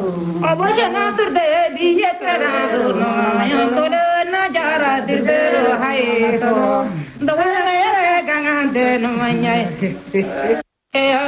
Abojana turde biye trana no yongole na jara dirbe hai so. Dawale gangante no manyai.